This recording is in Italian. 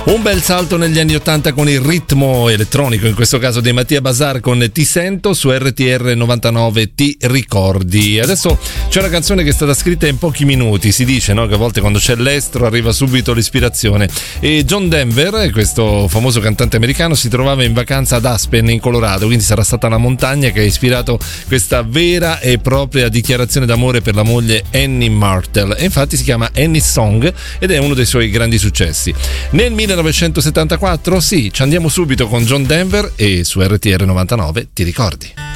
Un bel salto negli anni 80 con il ritmo elettronico, in questo caso dei Mattia Bazar con Ti sento su RTR 99 Ti ricordi. Adesso c'è una canzone che è stata scritta in pochi minuti, si dice, no, che a volte quando c'è l'estro arriva subito l'ispirazione, e John Denver, questo famoso cantante americano, si trovava in vacanza ad Aspen in Colorado, quindi sarà stata la montagna che ha ispirato questa vera e propria dichiarazione d'amore per la moglie Annie Martel, e infatti si chiama Annie's Song ed è uno dei suoi grandi successi. Nel 1974, sì, ci andiamo subito con John Denver e su RTR 99 Ti ricordi.